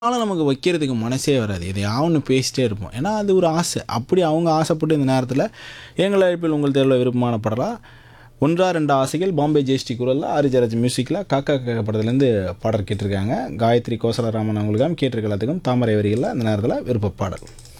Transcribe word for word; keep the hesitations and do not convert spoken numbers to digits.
ஆனாலும் நமக்கு வைக்கிறதுக்கு மனசே வராது. எதையாவது ஒண்ணு பேசிட்டே இருப்போம். ஏன்னா, அது ஒரு ஆசை. அப்படி அவங்க ஆசைப்பட்டு இந்த நேரத்தில எங்கள் அழைப்பில் உங்கள் தேர்வுல விருப்பமான பாடலா ஒன்றா ரெண்டா ஆசைகள் பாம்பே ஜெயஸ்ரீ குரல்ல, ஆரிஜராஜ் மியூசிக்ல காக்கா காக்கா படத்துலேருந்து பாடல் கேட்டிருக்காங்க. காயத்ரி கோசலராமன் அவங்களுக்காக கேட்டிருக்க எல்லாத்துக்கும் தாமரை வரிகள்ல அந்த நேரத்தில விருப்ப பாடல்.